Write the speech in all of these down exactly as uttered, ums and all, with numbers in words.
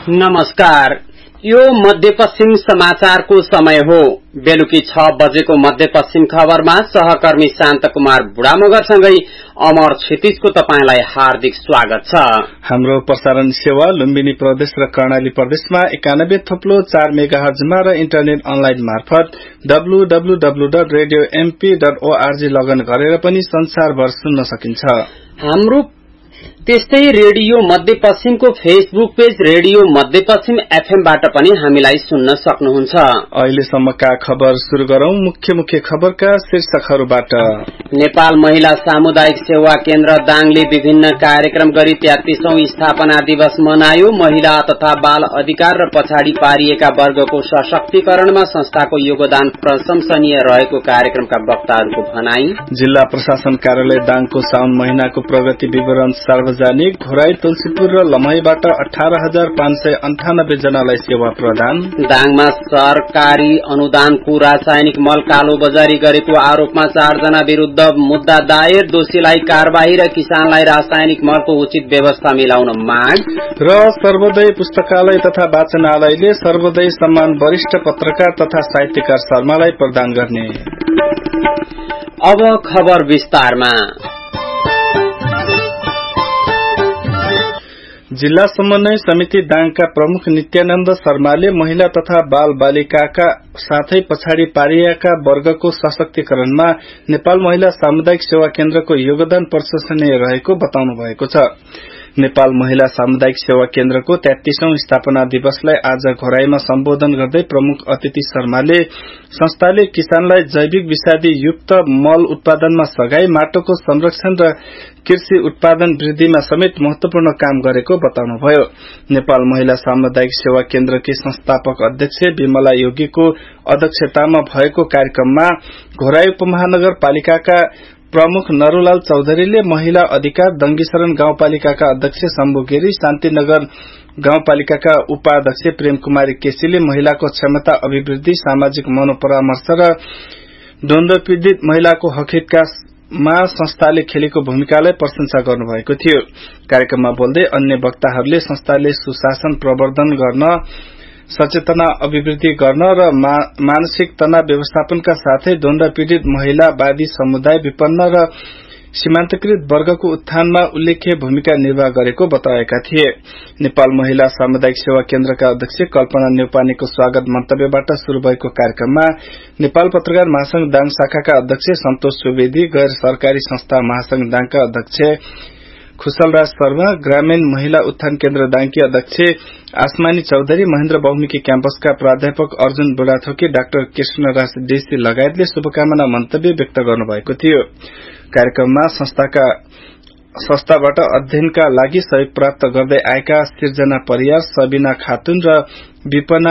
नमस्कार, यो मध्यपश्चिम समाचारको समय हो। बेलुकी छ बजेको मध्यपश्चिम खबरमा सहकर्मी शान्त कुमार बुढामगरसँगै अमर क्षितिजको तपाईंलाई हार्दिक स्वागत छ। हाम्रो प्रसारण सेवा लुम्बिनी प्रदेश र कर्णाली प्रदेशमा एकानब्बे थोप्लो चार मेगाहर्जमा र इन्टरनेट अनलाइन मार्फत W W W dot radio MP dot ORG लगन गरेर पनि संसारभर सुन्न सकिन्छ। हाम्रो त्यस्तै रेडियो मध्यपश्चिमको फेसबुक पेज रेडियो मध्यपश्चिम एफएमबाट पनि हामीलाई सुन्न सक्नुहुन्छ। अहिलेसम्मका खबर शुरू गरौं। मुख्य मुख्य खबरका शीर्षकहरूबाट। नेपाल महिला सामुदायिक सेवा केन्द्र दाङले विभिन्न कार्यक्रम गरी तेत्तीसौं स्थापना दिवस मनायो। महिला तथा बाल अधिकार र पछाडि पारिएका वर्गको सशक्तिकरणमा संस्थाको योगदान प्रशंसनीय रहेको कार्यक्रमका वक्ताहरूको भनाई। जिल्ला प्रशासन कार्यालय दाङको साउन महिनाको प्रगति विवरण सार्वजनिक। घोराई तुलसीपुर र लमहीबाट अठार हजार पाँच सय अन्ठानब्बे जनालाई सेवा प्रदान। दाङमा सरकारी अनुदानको रासायनिक मल कालो बजारी गरेको आरोपमा चारजना विरूद्ध मुद्दा दायर। दोषीलाई कार्यवाही र किसानलाई रासायनिक मलको उचित व्यवस्था मिलाउन माग। र सर्वोदय पुस्तकालय तथा वाचनालयले सर्वोदय सम्मान वरिष्ठ पत्रकार तथा साहित्यकार शर्मालाई प्रदान गर्ने। अब खबर विस्तारमा। जिल्ला समन्वय समिति दाङका प्रमुख नित्यानन्द शर्माले महिला तथा बाल बालिकाका साथै पछाडि पारिएका वर्गको सशक्तिकरणमा नेपाल महिला सामुदायिक सेवा केन्द्रको योगदान प्रशंसनीय रहेको बताउनु भएको छ। नेपाल महिला सामुदायिक सेवा केन्द्रको तेत्तीसौं स्थापना दिवसलाई आज घोराईमा सम्बोधन गर्दै प्रमुख अतिथि शर्माले संस्थाले किसानलाई जैविक विषादी युक्त मल उत्पादनमा सघाई, माटोको संरक्षण र कृषि उत्पादन वृद्धिमा समेत महत्वपूर्ण काम गरेको बताउनुभयो। नेपाल महिला सामुदायिक सेवा केन्द्रकी संस्थापक अध्यक्ष विमला योगीको अध्यक्षतामा भएको कार्यक्रममा घोराई उपमहानगरपालिकाका प्रमुख नरूलाल चौधरीले, महिला अधिकार दंगीशरण गाउँपालिकाका अध्यक्ष शम्भु गिरी, शान्तिनगर गाउँपालिकाका उपाध्यक्ष प्रेम कुमारी केसीले महिलाको क्षमता अभिवृद्धि, सामाजिक मनोपरामर्श र द्वन्द्व पीड़ित महिलाको हक हितमा संस्थाले खेलेको भूमिकालाई प्रशंसा गर्नुभएको थियो। कार्यक्रममा बोल्दै अन्य वक्ताहरूले संस्थाले सुशासन प्रवर्धन गर्न, सचेतना अभिवृद्धि गर्न र मानसिक तनाव व्यवस्थापनका साथै द्वन्द्व पीड़ित महिला, वादी समुदाय, विपन्न र सीमान्तकृत वर्गको उत्थानमा उल्लेख्य भूमिका निर्वाह गरेको बताएका थिए। नेपाल महिला सामुदायिक सेवा केन्द्रका अध्यक्ष कल्पना न्यौपानेको स्वागत मन्तव्यबाट शुरू भएको कार्यक्रममा नेपाल पत्रकार महासंघ दाङ शाखाका अध्यक्ष सन्तोष सुवेदी, गैर सरकारी संस्था महासंघ दाङका अध्यक्ष खुशलराज शर्मा, ग्रामीण महिला उत्थान केन्द्र दाङकी अध्यक्ष आसमानी चौधरी, महेन्द्र बहुमुखी क्याम्पसका प्राध्यापक अर्जुन बुढाथोकी, डाक्टर कृष्णराज देशी लगायतले शुभकामना मन्तव्य व्यक्त गर्नुभएको थियो। कार्यक्रममा संस्थाका संस्थाबाट अध्ययनका लागि सहयोग प्राप्त गर्दै आएका सिर्जना परियार, सबिना खातुन र विपना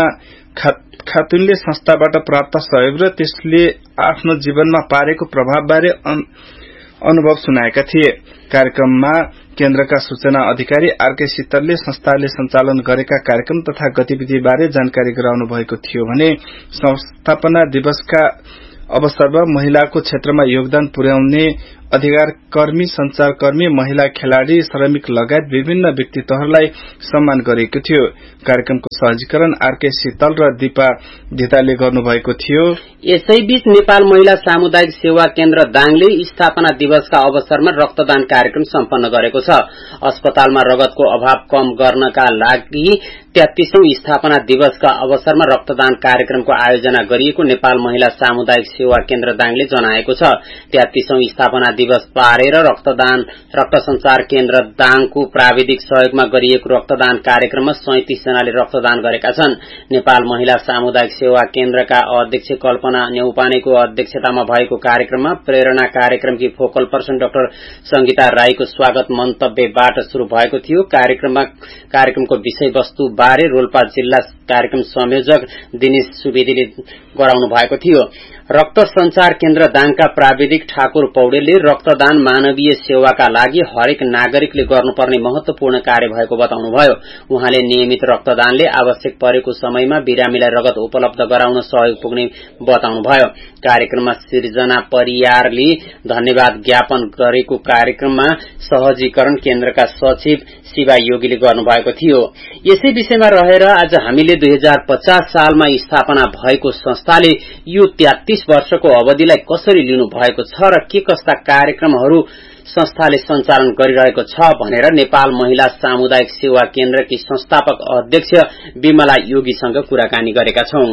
खातुनले संस्थाबाट प्राप्त सहयोग र त्यसले आफ्नो जीवनमा पारेको प्रभावबारे अनुभव सुनाएका थिए। कार्यक्रममा केन्द्रका सूचना अधिकारी आरके सितलले संस्थाले सञ्चालन गरेका कार्यक्रम तथा गतिविधिबारे जानकारी गराउनु भएको थियो भने संस्थापना दिवसका अवसरमा महिलाको क्षेत्रमा योगदान पुर्याउने अधिकार कर्मी, संचारकर्मी, महिला खेलाड़ी, श्रमिक लगायत विभिन्न व्यक्तित्वहरूलाई सम्मान गरिएको थियो। कार्यक्रमको सहजीकरण आरके शीतल र दीपा धिताले गर्नुभएको थियो। यसैबीच नेपाल महिला सामुदायिक सेवा केन्द्र दाङले स्थापना दिवसका अवसरमा रक्तदान कार्यक्रम सम्पन्न गरेको छ। अस्पतालमा रगतको अभाव कम गर्नका लागि तेत्तीसौं स्थापना दिवसका अवसरमा रक्तदान कार्यक्रमको आयोजना गरिएको नेपाल महिला सामुदायिक सेवा केन्द्र दाङले जनाएको छ। तेत्तीसौं स्थापना दिवस पारेर रक्तदान रक्त संचार केन्द्र दाङको प्राविधिक सहयोगमा गरिएको रक्तदान कार्यक्रममा सैंतीस जनाले रक्तदान गरेका छन्। नेपाल महिला सामुदायिक सेवा केन्द्रका अध्यक्ष कल्पना न्यौपानेको अध्यक्षतामा भएको कार्यक्रममा प्रेरणा कार्यक्रमकी फोकल पर्सन डाक्टर संगीता राईको स्वागत मन्तव्यबाट शुरू भएको थियो। कार्यक्रममा कार्यक्रमको विषयवस्तु बारे रोल्पा जिल्ला कार्यक्रम संयोजक दिनेश सुवेदीले गराउनु भएको थियो। रक्त संचार केन्द्र दाङका प्राविधिक ठाकुर पौडेलले रक्तदान मानवीय सेवाका लागि हरेक नागरिकले गर्नुपर्ने महत्वपूर्ण कार्य भएको बताउनुभयो। उहाँले नियमित रक्तदानले आवश्यक परेको समयमा बिरामीलाई रगत उपलब्ध गराउन सहयोग पुग्ने बताउनुभयो। कार्यक्रममा सृजना परियारले धन्यवाद ज्ञापन गरेको कार्यक्रममा सहजीकरण केन्द्रका सचिव शिवा योगीले गर्नुभएको थियो। यसै विषयमा रहेर आज हामीले दुई हजार पचास सालमा स्थापना भएको संस्थाले यो तेत्तीस वर्षको अवधिलाई कसरी लिनु भएको छ र के कस्ता कार्यक्रमहरू संस्थाले सञ्चालन गरिरहेको छ भनेर नेपाल महिला सामुदायिक सेवा केन्द्रकी संस्थापक अध्यक्ष विमला योगीसँग कुराकानी गरेका छौं।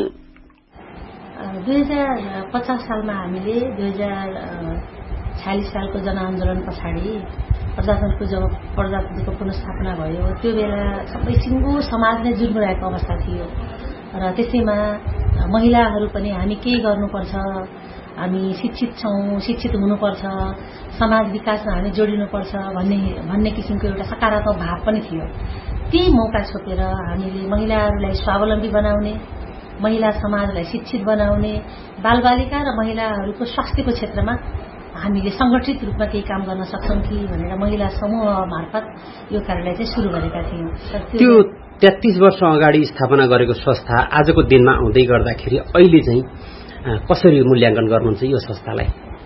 दुई हजार पचास सालमा हामीले दुई हजार छयालिस सालको जनआन्दोलन पछाडि प्रजातन्त्रको जब प्रजातन्त्रको पुनर्स्थापना भयो त्यो बेला सबै सिङ्गो समाज नै जुझिरहेको अवस्था थियो र त्यसैमा महिलाहरू पनि हामी केही गर्नुपर्छ, हामी शिक्षित छौं, शिक्षित हुनुपर्छ, समाज विकासमा हामी जोडिनुपर्छ भन्ने भन्ने किसिमको एउटा सकारात्मक भाव पनि थियो। त्यही मौका छोपेर हामीले महिलाहरूलाई स्वावलम्बी बनाउने, महिला समाजलाई शिक्षित बनाउने, बालबालिका र महिलाहरूको स्वास्थ्यको क्षेत्रमा हामीले संगठित रूपमा केही काम गर्न सक्छौं कि भनेर महिला समूह मार्फत यो कार्यालय चाहिँ सुरु गरेका थियौं। त्यो तेत्तीस वर्ष अगाडि स्थापना गरेको संस्था आजको दिनमा आउँदै गर्दाखेरि अहिले चाहिँ कसरी मूल्याङ्कन गर्नुहुन्छ यो संस्थालाई?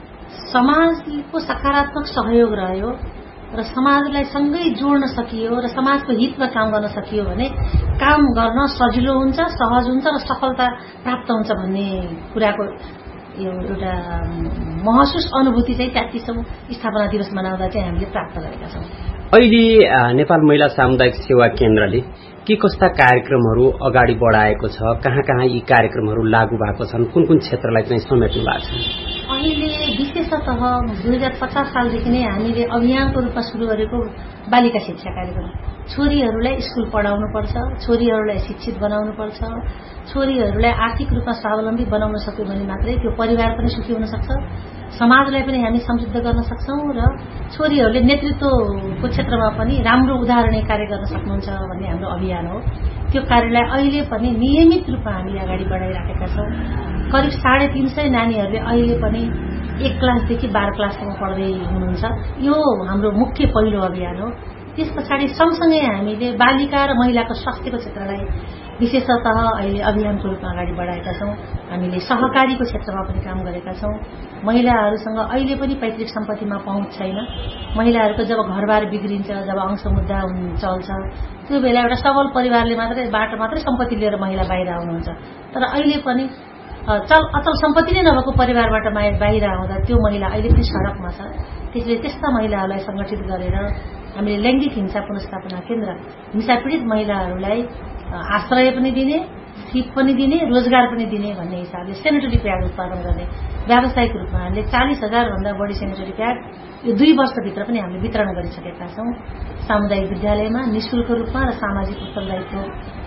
समाजको सकारात्मक सहयोग रह्यो र समाजलाई सँगै जोड्न सकियो र समाजको हितमा काम गर्न सकियो भने काम गर्न सजिलो हुन्छ, सहज हुन्छ र सफलता प्राप्त हुन्छ भन्ने कुराको यो एउटा महसुस अनुभूति चाहिँ तेत्तीसौं स्थापना दिवस मनाउँदा चाहिँ हामीले प्राप्त गरेका छौं। अहिले नेपाल महिला सामुदायिक सेवा केन्द्रले के कस्ता कार्यक्रमहरू अगाडि बढाएको छ, कहाँ कहाँ यी कार्यक्रमहरू लागू भएको छन्, कुन कुन क्षेत्रलाई चाहिँ समेट्नु भएको छ? अहिले विशेषतः दुई हजार पचास सालदेखि नै हामीले अभियानको रूपमा सुरु गरेको बालिका शिक्षा कार्यक्रम, छोरीहरूलाई स्कूल पढाउनुपर्छ, छोरीहरूलाई शिक्षित बनाउनुपर्छ, छोरीहरूलाई आर्थिक रूपमा स्वावलम्बी बनाउन सक्यो भने मात्रै त्यो परिवार पनि सुखी हुन सक्छ, समाजलाई पनि हामी समृद्ध गर्न सक्छौं र छोरीहरूले नेतृत्वको क्षेत्रमा पनि राम्रो उदाहरणीय कार्य गर्न सक्नुहुन्छ भन्ने हाम्रो अभियान हो। त्यो कार्यलाई अहिले पनि नियमित रूपमा हामीले अगाडि बढाइराखेका छौं। करिब साढे तीन सय नानीहरूले अहिले पनि एक क्लासदेखि बाह्र क्लाससम्म पढ्दै हुनुहुन्छ। यो हाम्रो मुख्य पहिलो अभियान हो। त्यस पछाडि सँगसँगै हामीले बालिका र महिलाको स्वास्थ्यको क्षेत्रलाई विशेषतः अहिले अभियानको रूपमा अगाडि बढाएका छौं। हामीले सहकारीको क्षेत्रमा पनि काम गरेका छौं। महिलाहरूसँग अहिले पनि पैतृक सम्पत्तिमा पहुँच छैन। महिलाहरूको जब घरबार बिग्रिन्छ, जब अंश मुद्दा चल्छ, त्यो बेला एउटा सबल परिवारले मात्रै बाट मात्रै सम्पत्ति लिएर महिला बाहिर आउनुहुन्छ। तर अहिले पनि चल अचल सम्पत्ति नै नभएको परिवारबाट बाहिर आउँदा त्यो महिला अहिले पनि सडकमा छ। त्यसले त्यस्ता महिलाहरूलाई संगठित गरेर हामीले लैंगिक हिंसा पुनर्स्थापना केन्द्र, हिंसा पीडित महिलाहरूलाई आश्रय पनि दिने, सिप पनि दिने, रोजगार पनि दिने भन्ने हिसाबले सेनिटरी प्याड उत्पादन गर्ने व्यावसायिक रूपमा हामीले चालीस हजार भन्दा बढी सेनिटरी प्याड यो दुई वर्षभित्र पनि हामीले वितरण गरिसकेका छौं। सामुदायिक विद्यालयमा निशुल्क रूपमा र सामाजिक उत्तरदायित्व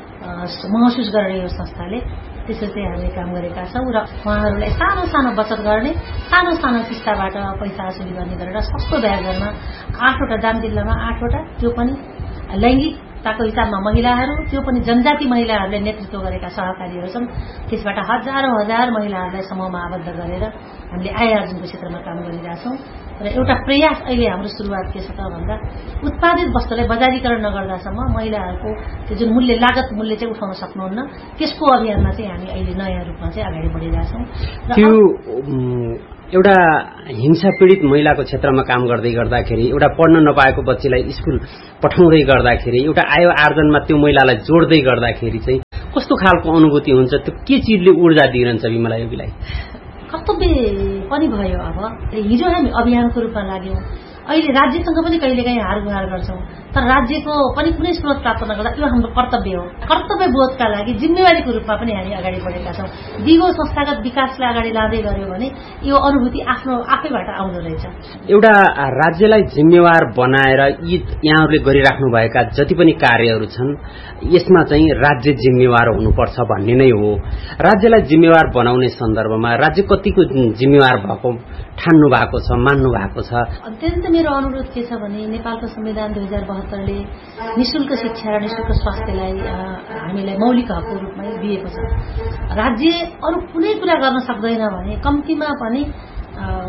महसुस गर्ने यो संस्थाले त्यसरी हामीले काम गरेका छौं र उहाँहरूलाई सानो सानो बचत गर्ने, सानो सानो किस्ताबाट पैसा असुली गर्ने गरेर सस्तो ब्याज दरमा आठवटा दाम जिल्लामा आठवटा, त्यो पनि लैंगिकताको हिसाबमा महिलाहरू, त्यो पनि जनजाति महिलाहरूले नेतृत्व गरेका सहकारीहरू छन्। त्यसबाट हजारौं हजार महिलाहरूलाई समूहमा आबद्ध गरेर हामीले आय आर्जनको क्षेत्रमा काम गरिरहेछौं र एउटा प्रयास अहिले हाम्रो सुरुवात के छ त भन्दा उत्पादित वस्तुलाई बजारीकरण नगर्दासम्म महिलाहरूको त्यो जुन मूल्य लागत मूल्य चाहिँ उठाउन सक्नुहुन्न, त्यसको अभियानमा चाहिँ हामी अहिले नयाँ रूपमा चाहिँ अगाडि बढिरहेछौं। त्यो एउटा हिंसा पीडित महिलाको क्षेत्रमा काम गर्दै गर्दाखेरि, एउटा पढ्न नपाएको बच्चीलाई स्कुल पठाउँदै गर्दाखेरि, एउटा आय आर्जनमा त्यो महिलालाई जोड्दै गर्दाखेरि चाहिँ कस्तो खालको अनुभूति हुन्छ? त्यो के चिजले ऊर्जा दिइरहन्छ विमला योगीलाई? कर्तव्य पनि भयो। अब हिजो हामी अभियानको रूपमा लाग्यौं, अहिले राज्यसँग पनि कहिलेकाहीँ हार गुहार गर्छौं, तर राज्यको पनि कुनै स्रोत प्राप्त नगर्दा यो हाम्रो कर्तव्य हो। कर्तव्य बोधका लागि जिम्मेवारीको रूपमा पनि हामी अगाडि बढेका छौं। दिगो संस्थागत विकासलाई अगाडि लाँदै गऱ्यो भने यो अनुभूति आफ्नो आफैबाट आउँदो रहेछ। एउटा राज्यलाई जिम्मेवार बनाएर यी यहाँहरूले गरिराख्नु भएका जति पनि कार्यहरू छन् यसमा चाहिँ राज्य जिम्मेवार हुनुपर्छ भन्ने नै हो। राज्यलाई जिम्मेवार बनाउने सन्दर्भमा राज्य कतिको जिम्मेवार भएको ठान्नु भएको छ, मान्नु भएको छ? अत्यन्त मेरो अनुरोध के छ भने नेपालको संविधान दुई हजार बहत्तरले निशुल्क शिक्षा र निशुल्क स्वास्थ्यलाई हामीलाई मौलिक हकको रूपमा दिएको छ। राज्य अरू कुनै कुरा गर्न सक्दैन भने कम्तीमा पनि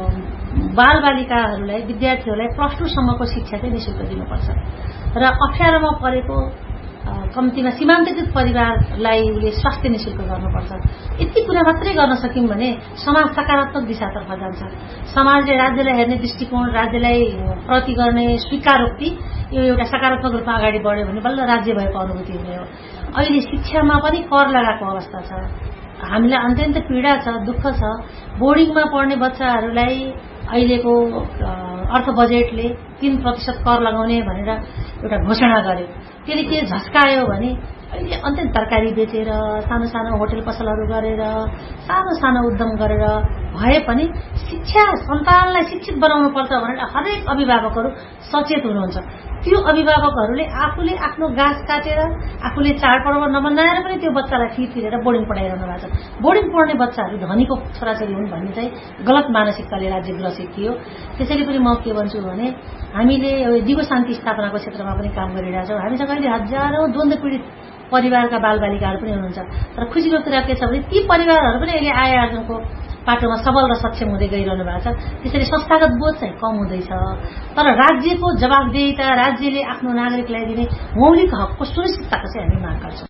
बालबालिकाहरूलाई विद्यार्थीहरूलाई प्लस टू सम्मको शिक्षा चाहिँ निःशुल्क दिनुपर्छ र अप्ठ्यारोमा परेको कम्तीमा सीमान्तकृत परिवारलाई उसले स्वास्थ्य निःशुल्क गर्नुपर्छ। यति कुरा मात्रै गर्न सक्यौं भने समाज सकारात्मक दिशातर्फ जान्छ। समाजले राज्यलाई हेर्ने दृष्टिकोण, राज्यलाई प्रति गर्ने स्वीकारोक्ति यो एउटा सकारात्मक रूपमा अगाडि बढ्यो भने बल्ल राज्य भएको अनुभूति हुने हो। अहिले शिक्षामा पनि कर लगाएको अवस्था छ। हामीलाई अत्यन्त पीडा छ, दुःख छ। बोर्डिङमा पढ्ने बच्चाहरूलाई अहिलेको अर्थ बजेटले तीन प्रतिशत कर लगाउने भनेर एउटा घोषणा गर्यो। त्यसले के झस्कायो भने अहिले अत्यन्त तरकारी बेचेर, सानो सानो होटल पसलहरू गरेर, सानो सानो उद्यम गरेर भए पनि शिक्षा सन्तानलाई शिक्षित बनाउनु पर्छ भनेर हरेक अभिभावकहरू सचेत हुनुहुन्छ। त्यो अभिभावकहरूले आफूले आफ्नो गाँस काटेर, आफूले चाडपर्व नमनाएर पनि त्यो बच्चालाई फी तिरेर बोर्डिङ पढाइरहनु भएको छ। बोर्डिङ पढ्ने बच्चाहरू धनीको छोराछोरी हुन् भन्ने चाहिँ गलत मानसिकताले राज्य ग्रसित थियो। त्यसैले पनि म के भन्छु भने हामीले दिगो शान्ति स्थापनाको क्षेत्रमा पनि काम गरिरहेका छौँ। हामीसँग अहिले हजारौं द्वन्द्व पीडित परिवारका बालबालिकाहरू पनि हुनुहुन्छ। तर खुसीको कुरा के छ भने ती परिवारहरू पनि अहिले आय आर्जनको पाटोमा सबल र सक्षम हुँदै गइरहनु भएको छ। त्यसैले संस्थागत बोझ चाहिँ कम हुँदैछ। तर राज्यको जवाबदेहिता, राज्यले आफ्नो नागरिकलाई दिने मौलिक हकको सुनिश्चितताको चाहिँ हामी माग गर्छौं।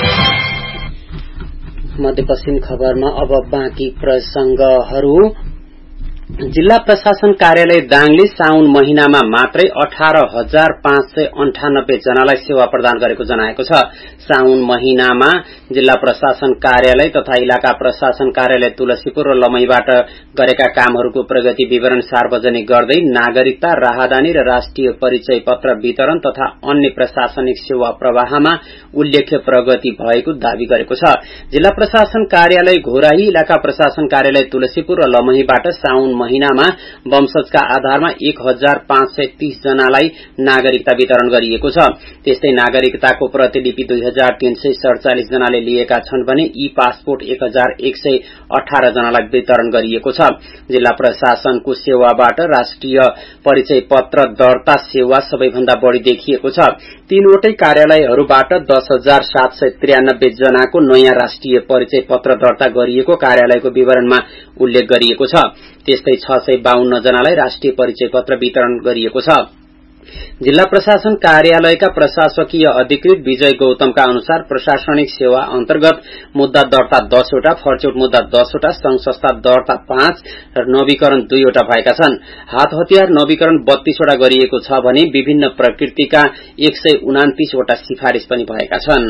मध्यपश्चिम खबरमा अब बाँकी प्रसंगहरू। जिल्ला प्रशासन कार्यालय दाङले साउन महिनामा मात्रै अठार हजार पाँच सय अन्ठानब्बे जनालाई सेवा प्रदान गरेको जनाएको छ। साउन महिनामा जिल्ला प्रशासन कार्यालय तथा इलाका प्रशासन कार्यालय तुलसीपुर र लमईबाट गरेका कामहरूको प्रगति विवरण सार्वजनिक गर्दै नागरिकता, राहदानी र राष्ट्रिय परिचय पत्र वितरण तथा अन्य प्रशासनिक सेवा प्रवाहमा उल्लेख्य प्रगति भएको दावी गरेको छ। जिल्ला प्रशासन कार्यालय घोराही, इलाका प्रशासन कार्यालय तुलसीपुर र लमहीबाट साउन महिनामा वंशजका आधारमा एक हजार पाँच सय तीस जनालाई नागरिकता वितरण गरिएको छ। त्यस्तै नागरिकताको प्रतिलिपि दुई हजार तीन सय सड़चालिस जनाले लिएका छन् भने ई पासपोर्ट एक हजार एक सय अठार जनालाई वितरण गरिएको छ। जिल्ला प्रशासनको सेवाबाट राष्ट्रिय परिचय पत्र दर्ता सेवा सबैभन्दा बढ़ी देखिएको छ। तीनवटै कार्यालयहरूबाट दस हजार सात सय त्रियानब्बे जनाको नयाँ राष्ट्रिय परिचय पत्र दर्ता गरिएको कार्यालयको विवरणमा उल्लेख गरिएको छ। त्यस्तै छ सय बाहन्न जनालाई राष्ट्रिय परिचय पत्र वितरण गरिएको छ। जिल्ला प्रशासन कार्यालयका प्रशासकीय अधिकृत विजय गौतमका अनुसार प्रशासनिक सेवा अन्तर्गत मुद्दा दर्ता दसवटा, फर्चौट मुद्दा दसवटा, संघ संस्था दर्ता पाँच र नवीकरण दुईवटा भएका छन्। हात हतियार नवीकरण बत्तीसवटा गरिएको छ भने विभिन्न प्रकृतिका एक सय उनातिसवटा सिफारिश पनि भएका छन्।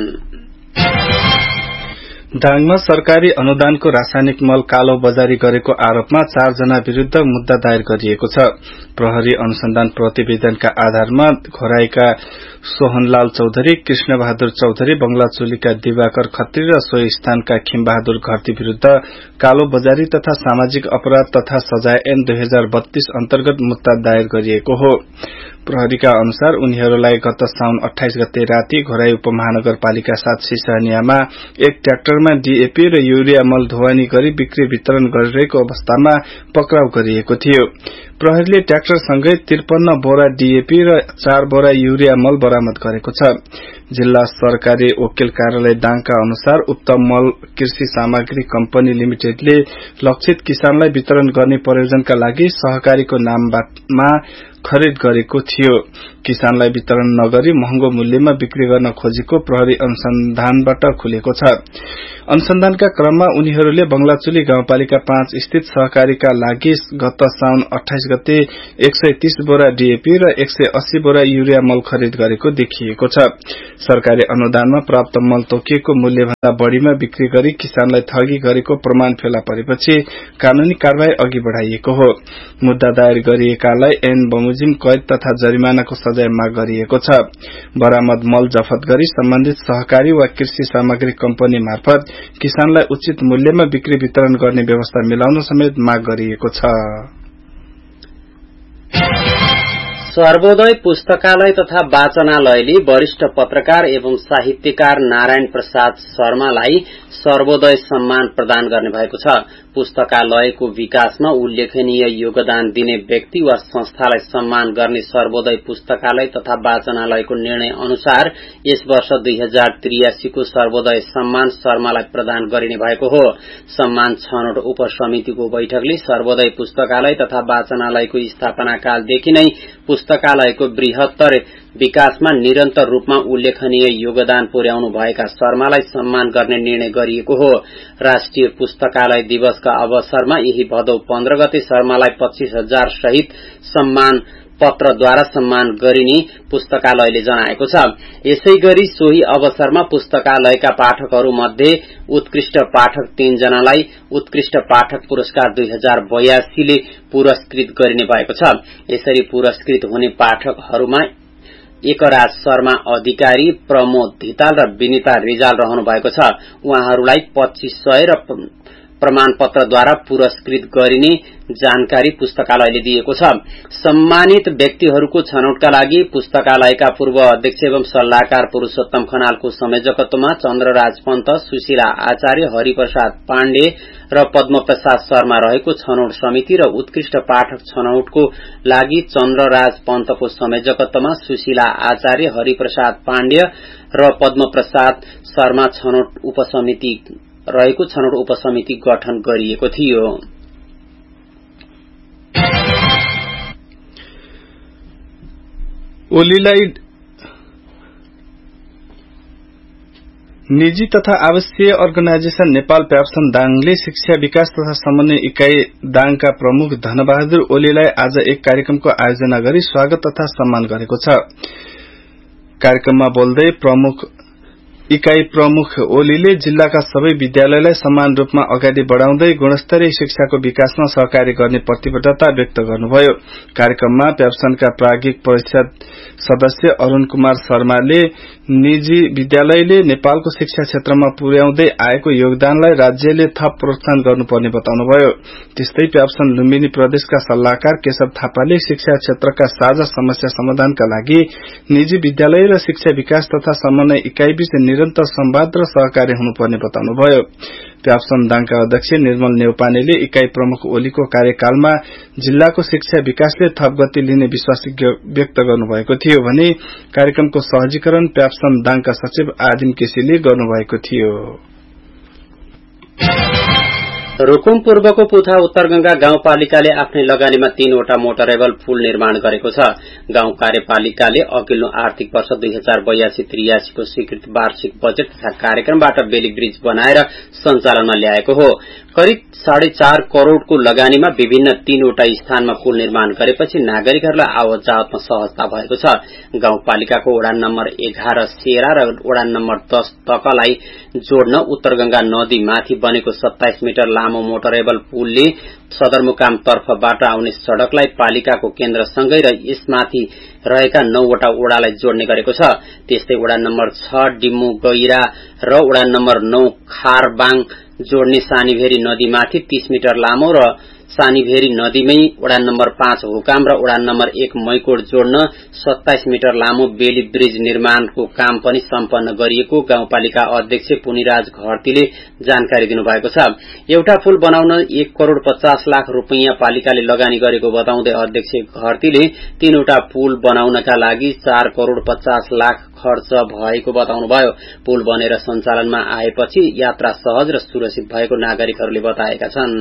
दाङमा सरकारी अनुदानको रासायनिक मल कालो बजारी गरेको आरोपमा चार जना विरूद्ध मुद्दा दायर गरिएको छ। प्रहरी अनुसन्धान प्रतिवेदनका आधारमा घोराईका सोहनलाल चौधरी, कृष्ण बहादुर चौधरी, बंगलाचुलीका दिवाकर खत्री र सोही स्थानका खिमबहादुर घरती विरूद्ध कालो बजारी तथा सामाजिक अपराध तथा सजाय ऐन दुई हजार बत्तीस अन्तर्गत मुद्दा दायर गरिएको हो। प्रहरीका अनुसार उनीहरूलाई गत साउन अठाइस गते राति घोराई उपमहानगरपालिका सात सिसहनियामा एक ट्र्याक्टरमा डीएपी र युरिया मल ढुवानी गरी बिक्री वितरण गरिरहेको अवस्थामा पक्राउ गरिएको थियो। प्रहरीले ट्र्याक्टरसँगै त्रिपन्न बोरा डीएपी र चार बोरा युरिया मल बरामद गरेको छ। जिल्ला सरकारी वकिल कार्यालय दाङका अनुसार उक्त मल कृषि सामग्री कम्पनी लिमिटेडले लक्षित किसानलाई वितरण गर्ने प्रयोजनका लागि सहकारीको नाममा खरिद गरेको थियो। किसानलाई वितरण नगरी महँगो मूल्यमा बिक्री गर्न खोजेको प्रहरी अनुसन्धानबाट खुलेको छ। अनुसन्धानका क्रममा उनीहरूले बंगलाचुली गाउँपालिका पाँच स्थित सहकारीका लागि गत साउन अठाइस गते एक सय तीस बोरा डीएपी र एक सय अस्सी बोरा युरिया मल खरिद गरेको देखिएको छ। सरकारी अनुदानमा प्राप्त मल तोकिएको मूल्यभन्दा बढ़ीमा बिक्री गरी किसानलाई ठगी गरेको प्रमाण फेला परेपछि कानूनी कार्यवाही अघि बढ़ाइएको हो। मुद्दा दायर गरिएकालाई ऐन बमोजिम कैद तथा जरिमानाको सजाय माग गरिएको छ। बरामद मल जफत गरी सम्बन्धित सहकारी वा कृषि सामग्री कम्पनी मार्फत किसानलाई उचित मूल्यमा बिक्री वितरण गर्ने व्यवस्था मिलाउन समेत माग गरिएको छ। सर्वोदय पुस्तकालय तथा वाचनालयले वरिष्ठ पत्रकार एवं साहित्यकार नारायण प्रसाद शर्मालाई सर्वोदय सम्मान प्रदान गर्ने भएको छ। पुस्तकालयको विकासमा उल्लेखनीय योगदान दिने व्यक्ति वा संस्थालाई सम्मान गर्ने सर्वोदय पुस्तकालय तथा वाचनालयको निर्णय अनुसार यस वर्ष दुई हजार त्रियासी को सर्वोदय सम्मान शर्मालाई प्रदान गरिने भएको हो। सम्मान छनौट उपसमितिको बैठकले सर्वोदय पुस्तकालय तथा वाचनालयको स्थापना कालदेखि नै पुस्तकालयको बृहत्तर विकासमा निरन्तर रूपमा उल्लेखनीय योगदान पुर्याउनु भएका शर्मालाई सम्मान गर्ने निर्णय गरिएको हो। राष्ट्रिय पुस्तकालय दिवसका अवसरमा यही भदौ पन्ध्र गते शर्मालाई पच्चीस हजार सहित सम्मान पत्रद्वारा सम्मान गरिने पुस्तकालयले जनाएको छ। यसैगरी सोही अवसरमा पुस्तकालयका पाठकहरू मध्ये उत्कृष्ट पाठक तीन जनालाई उत्कृष्ट पाठक पुरस्कार दुई हजार बयासीले पुरस्कृत गरिने भएको छ। यसरी पुरस्कृत हुने पाठकहरूमा एकराज शर्मा अधिकारी, प्रमोद धिताल र विनिता रिजाल रहनु भएको छ। उहाँहरूलाई पच्चीस सय र प्रमाण पत्रद्वारा पुरस्कृत गरिने जानकारी पुस्तकालयले दिएको छ। सम्मानित व्यक्तिहरूको छनौटका लागि पुस्तकालयका पूर्व अध्यक्ष एवं सल्लाहकार पुरूषोत्तम खनालको संयोजकत्वमा चन्द्रराज पन्त, सुशीला आचार्य, हरिप्रसाद पाण्डे र पद्मप्रसाद शर्मा रहेको छनौट समिति र उत्कृष्ट पाठक छनौटको लागि चन्द्रराज पन्तको संयोजकत्वमा सुशीला आचार्य, हरिप्रसाद पाण्डे र पद्मप्रसाद शर्मा छनौट उपसमिति रहेको छनौट उपसमिति गठन गरिएको थियो। ओलीलाई निजी तथा आवासीय अर्गनाइजेशन नेपाल प्याप्सन दाङले शिक्षा विकास तथा समन्वय इकाई दाङका प्रमुख धनबहादुर ओलीलाई आज एक कार्यक्रमको आयोजना गरी स्वागत तथा सम्मान गरेको छ। कार्यक्रममा बोल्दै प्रमुख इकाई प्रमुख ओलीले जिल्लाका सबै विद्यालयलाई समान रूपमा अगाडि बढ़ाउँदै गुणस्तरीय शिक्षाको विकासमा सहकार्य गर्ने प्रतिबद्धता व्यक्त गर्नुभयो। कार्यक्रममा प्याप्सनका प्राज्ञिक परिषद सदस्य अरूण कुमार शर्माले निजी विद्यालयले नेपालको शिक्षा क्षेत्रमा पुर्याउँदै आएको योगदानलाई राज्यले थप प्रोत्साहन गर्नुपर्ने बताउनुभयो। त्यस्तै प्याप्सन लुम्बिनी प्रदेशका सल्लाहकार केशव थापाले शिक्षा क्षेत्रका साझा समस्या समाधानका लागि निजी विद्यालय र शिक्षा विकास तथा समन्वय इकाई बीच निरन्तर संवाद र सहकार्य हुनुपर्ने बताउनुभयो। प्याप्सन दाङका अध्यक्ष निर्मल नेउपानेले इकाई प्रमुख ओलीको कार्यकालमा जिल्लाको शिक्षा विकासले थप गति लिने विश्वास व्यक्त गर्नुभएको थियो भने कार्यक्रमको सहजीकरण प्याप्सन दाङका सचिव आदिम केसीले गर्नुभएको थियो। रुकुम पूर्वको पुथा उत्तरगंगा गाउँपालिकाले आफ्नै लगानीमा तीनवटा मोटरेबल पुल निर्माण गरेको छ। गाउँ कार्यपालिकाले अघिल्लो आर्थिक वर्ष दुई हजार बयासी त्रियासी को स्वीकृत वार्षिक बजेट तथा कार्यक्रमबाट बेली ब्रिज बनाएर सञ्चालनमा ल्याएको हो। करिब साढे चार करोड़को लगानीमा विभिन्न तीनवटा स्थानमा पुल निर्माण गरेपछि नागरिकहरूलाई आवत जावतमा सहजता भएको छ। गाउँपालिकाको वडा नम्बर एघार सेरा र वडा नम्बर दस तकलाई जोड्न उत्तरगंगा नदी माथि बनेको सत्ताइस मिटर लामो मोटरेबल पुलले सदरमुकाम तर्फबाट आउने सड़कलाई पालिकाको केन्द्रसँगै र यसमाथि रहेका नौवटा वडालाई जोड्ने गरेको छ। त्यस्तै वडा नम्बर छ डिम्मु गैरा र वडा नम्बर नौ खारबाङ जोड्ने सानीभेरी नदीमाथि तीस मिटर लामो र सानीभेरी नदीमै वडा नम्बर पाँच हुकाम र वडा नम्बर एक मैकोट जोड्न सत्ताइस मिटर लामो बेली ब्रिज निर्माणको काम पनि सम्पन्न गरिएको गाउँपालिका अध्यक्ष पुनिराज घरतीले जानकारी दिनुभएको छ। एउटा पुल बनाउन एक करोड़ पचास लाख रूपियाँ पालिकाले लगानी गरेको बताउँदै अध्यक्ष घरतीले तीनवटा पुल बनाउनका लागि चार करोड़ पचास लाख खर्च भएको बताउनुभयो। पुल बनेर सञ्चालनमा आएपछि यात्रा सहज र सुरक्षित भएको नागरिकहरूले बताएका छन्।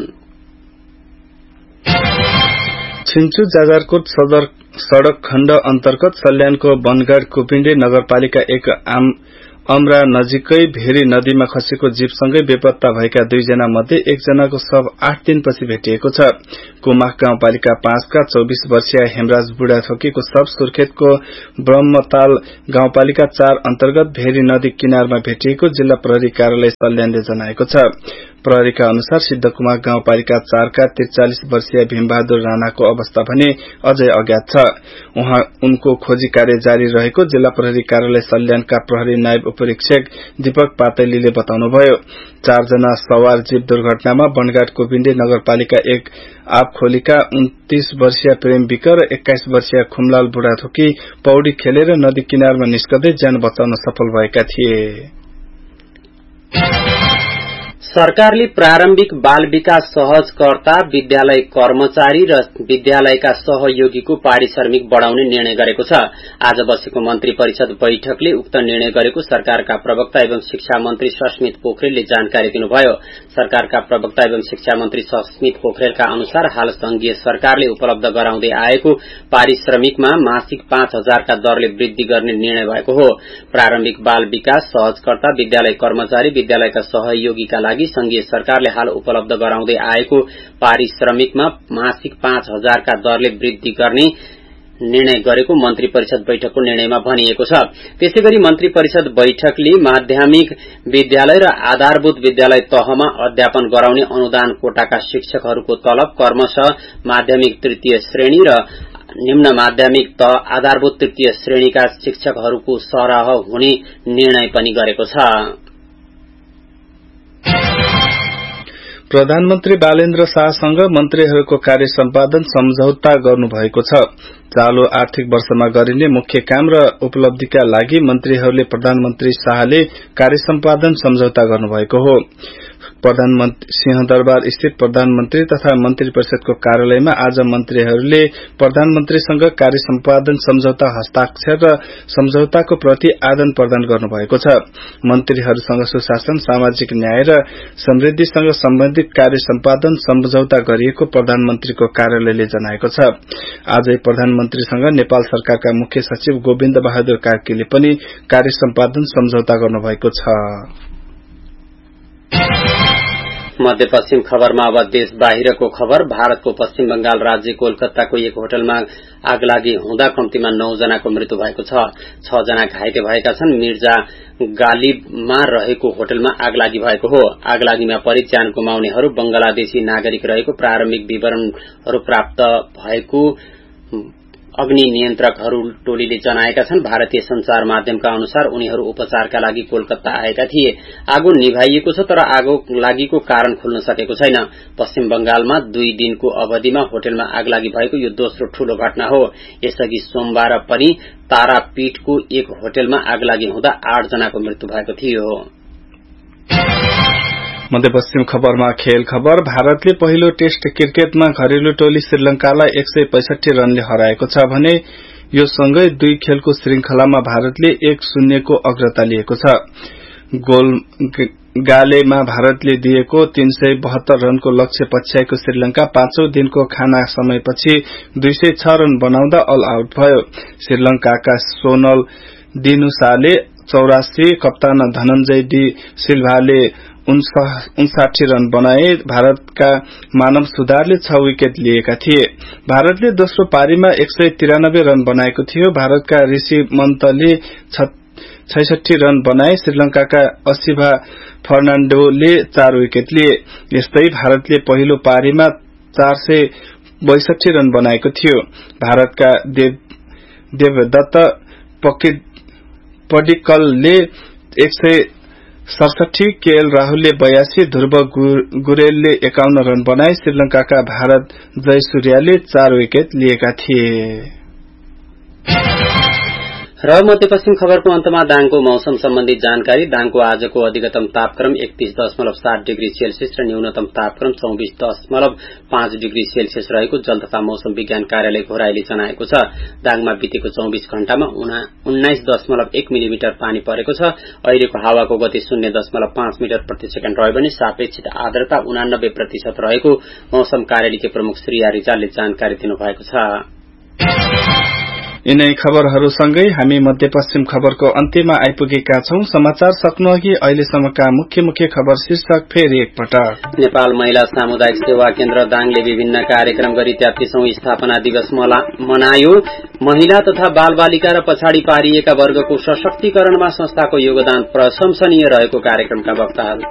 छिन्चु जाजरकोट सदर सड़क खण्ड अन्तर्गत सल्यानको बनगाड कुपिण्डे नगरपालिका एक आम अमरा नजिकै भेरी नदीमा खसेको जीपसँगै बेपत्ता भएका दुईजना मध्ये एकजनाको शव आठ दिनपछि भेटिएको छ। कुमाख गाउँपालिका पाँचका चौबीस वर्षीय हेमराज बुढाथोकीको शव सुर्खेतको ब्रह्मताल गाउँपालिका चार अन्तर्गत भेरी नदी किनारमा भेटिएको जिल्ला प्रहरी कार्यालय सल्यानले जनाएको छ। प्रहरीका अनुसार सिद्धकुमार गाउँपालिका चारका त्रिचालिस वर्षीय भीमबहादुर राणाको अवस्था भने अझै अज्ञात छ। उहाँ उनको खोजी कार्य जारी रहेको जिल्ला प्रहरी कार्यालय सल्यानका प्रहरी नायब उपरीक्षक दीपक पातलीले बताउनुभयो। चारजना सवार जीप दुर्घटनामा बनगाड कोपिण्डे नगरपालिका एक आपखोलीका उन्तीस वर्षीय प्रेम विक र एक्काइस वर्षीय खुमलाल बुढाथोकी पौडी खेलेर नदी किनारमा निस्कदै ज्यान बचाउन सफल भएका थिए। सरकारले प्रारम्भिक बाल विकास सहजकर्ता, विद्यालय कर्मचारी र विद्यालयका सहयोगीको पारिश्रमिक बढ़ाउने निर्णय गरेको छ। आज बसेको मन्त्री परिषद बैठकले उक्त निर्णय गरेको सरकारका प्रवक्ता एवं शिक्षा मन्त्री सस्मित पोखरेलले जानकारी दिनुभयो। सरकारका प्रवक्ता एवं शिक्षा मन्त्री सस्मित पोखरेलका अनुसार हाल संघीय सरकारले उपलब्ध गराउँदै आएको पारिश्रमिकमा मासिक पाँच हजारका दरले वृद्धि गर्ने निर्णय भएको हो। प्रारम्भिक बाल विकास सहजकर्ता, विद्यालय कर्मचारी, विद्यालयका सहयोगीका लागि संघीय सरकारले हाल उपलब्ध गराउँदै आएको पारिश्रमिकमा मासिक पाँच हजारका दरले वृद्धि गर्ने निर्णय गरेको मन्त्री परिषद बैठकको निर्णयमा भनिएको छ। त्यसैगरी मन्त्री परिषद बैठकले माध्यमिक विद्यालय र आधारभूत विद्यालय तहमा अध्यापन गराउने अनुदान कोटाका शिक्षकहरूको तलब क्रमशः माध्यमिक तृतीय श्रेणी र निम्न माध्यमिक तह आधारभूत तृतीय श्रेणीका शिक्षकहरूको सरह हुने निर्णय पनि गरेको छ। प्रधानमन्त्री बालेन्द्र शाहसँग मन्त्रीहरूको कार्य सम्पादन सम्झौता गर्नुभएको छ। चालू आर्थिक वर्षमा गरिने मुख्य काम र उपलब्धिका लागि मन्त्रीहरूले प्रधानमन्त्री शाहले कार्य सम्पादन सम्झौता गर्नुभएको हो। प्रधानमन्त्री सिंहदरबार स्थित प्रधानमन्त्री तथा मन्त्री परिषदको कार्यालयमा आज मन्त्रीहरूले प्रधानमन्त्रीसँग कार्य सम्पादन सम्झौता हस्ताक्षर र सम्झौताको प्रति आदान प्रदान गर्नुभएको छ। मन्त्रीहरूसँग सुशासन, सामाजिक न्याय र समृद्धिसँग सम्बन्धित कार्य सम्पादन सम्झौता गरिएको प्रधानमन्त्रीको कार्यालयले जनाएको छ। आजै प्रधानमन्त्रीसँग नेपाल सरकारका मुख्य सचिव गोविन्द बहादुर कार्कीले पनि कार्य सम्पादन सम्झौता गर्नुभएको छ। मध्यपश्चिम खबरमा अब देश बाहिरको खबर। भारतको पश्चिम बंगाल राज्य कोलकाताको एक होटलमा आगलागी हुँदा कम्तीमा नौ जनाको मृत्यु भएको छ। छ जना घाइते भएका छन्। मिर्जा गालिबमा रहेको होटलमा आगलागी भएको हो। आगलागीमा परि ज्यान गुमाउनेहरू बंगलादेशी नागरिक रहेको प्रारम्भिक विवरणहरू प्राप्त भएको अग्नि नियन्त्रकहरू टोलीले जनाएका छन्। भारतीय संचार माध्यमका अनुसार उनीहरू उपचारका लागि कोलकाता आएका थिए। आगो निभाइएको छ तर आगो लागीको कारण खुल्न सकेको छैन। पश्चिम बंगालमा दुई दिनको अवधिमा होटलमा आगलागी भएको यो दोस्रो ठूलो घटना हो। यसअघि सोमबार पनि तारापीठको एक होटलमा आगलागी हुँदा आठ जनाको मृत्यु भएको थियो। मध्यपश्चिम खबरमा खेल खबर। भारतले पहिलो टेस्ट क्रिकेटमा घरेलु टोली श्रीलंकालाई एक सय पैंसठी रनले हराएको छ भने यो सँगै दुई खेलको श्रृंखलामा भारतले एक शून्यको अग्रता लिएको छ। गोल गालेमा भारतले दिएको तीन सय बहत्तर रनको लक्ष्य पछ्याएको श्रीलंका पाँचौं दिनको खाना समयपछि दुई सय छ रन बनाउँदा अल आउट भयो। श्रीलंकाका सोनल दिनुसाले चौरासी, कप्तान धनञ्जय डी सिल्भाले उनसाठी रन बनाए। भारतका मानव सुधारले छ विकेट लिएका थिए। भारतले दोस्रो पारीमा एक सय तिरानब्बे रन बनाएको थियो। भारतका ऋषि मन्तले छैसठी रन बनाए। श्रीलंकाका असिभा फर्नाण्डोले चार विकेट लिए। यस्तै भारतले पहिलो पारीमा चार सय बैसठी रन बनाएको थियो। भारतका देव देवदत्त पडिक्कलले एक सय सड़सठी, केएल राहुलले बयासी, ध्रुव गुरेलले एकाउन्न रन बनाए। श्रीलंकाका भारत जयसूर्यले चार विकेट लिएका थिए। र मध्यपश्चिम खबरको अन्तमा दाङको मौसम सम्बन्धी जानकारी। दाङको आजको अधिकतम तापक्रम एकतीस दशमलव सात डिग्री सेल्सियस र न्यूनतम तापक्रम चौबीस दशमलव पाँच डिग्री सेल्सियस रहेको जल तथा मौसम विज्ञान कार्यालय घोराईले जनाएको छ। दाङमा बितेको चौबीस घण्टामा उन्नाइस दशमलव एक मिलिमिटर पानी परेको छ। अहिलेको हावाको गति शून्य दशमलव पाँच मिटर प्रति सेकेण्ड रह्यो भने सापेक्षित आर्द्रता उनानब्बे प्रतिशत रहेको मौसम कार्यालयका प्रमुख श्री रिजालले जानकारी दिनुभएको छ। यिनै खबरहरूसँगै हामी मध्यपश्चिम खबरको अन्त्यमा आइपुगेका छौं। समाचार सक्नुअघि अहिलेसम्मका मुख्य मुख्य खबर शीर्षक फेरि एकपटक। नेपाल महिला सामुदायिक सेवा केन्द्र दाङले विभिन्न कार्यक्रम गरी तेत्तीसौं स्थापना दिवस मनायो। महिला तथा बाल बालिका र पछाडि पारिएका वर्गको सशक्तिकरणमा संस्थाको योगदान प्रशंसनीय रहेको कार्यक्रमका वक्ताहरू